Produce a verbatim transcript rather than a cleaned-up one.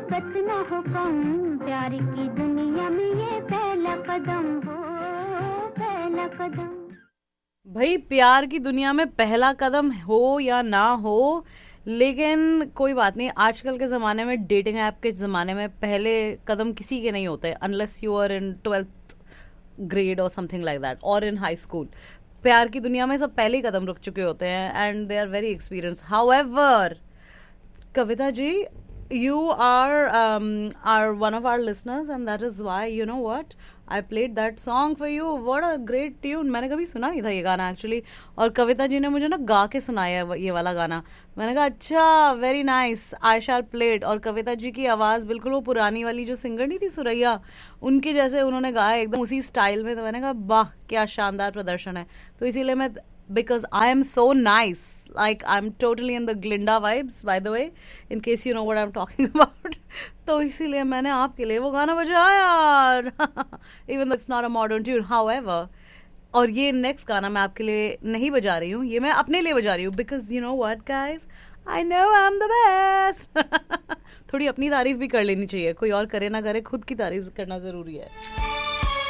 ताकत न हो कम, प्यार की दुनिया में ये पहला कदम हो, पहला कदम। भाई प्यार की दुनिया में पहला कदम हो या ना हो, लेकिन कोई बात नहीं, आजकल के ज़माने में, डेटिंग ऐप के ज़माने में पहले कदम किसी के नहीं होते unless you are in twelfth grade और समथिंग लाइक दैट, और इन हाई स्कूल। प्यार की दुनिया में सब पहले ही कदम रख चुके होते हैं and they are very experience. However Kavita ji, you are um, are one of our listeners and that is why, you know what, I played that song for you. What a great tune. मैंने कभी सुना नहीं था ये गाना actually, और कविता जी ने मुझे ना गा के सुनाया है ये वाला गाना। मैंने कहा अच्छा, very nice, I shell play it. और कविता जी की आवाज़ बिल्कुल वो पुरानी वाली जो सिंगर नहीं थी सुरैया, उनके जैसे उन्होंने गाया एकदम उसी स्टाइल में। तो मैंने कहा वाह क्या शानदार प्रदर्शन है। तो इसीलिए मैं, because I am so nice, like I'm totally in the Glinda vibes, by the way, in case you know what I'm talking about. तो इसीलिए मैंने आपके लिए वो गाना बजाया, even though it's not a modern tune. However, और ये नेक्स्ट गाना मैं आपके लिए नहीं बजा रही हूँ, ये मैं अपने लिए बजा रही हूँ, because you know what guys, I know I'm the best. थोड़ी अपनी तारीफ भी कर लेनी चाहिए, कोई और करे ना करे, खुद की तारीफ करना जरूरी है।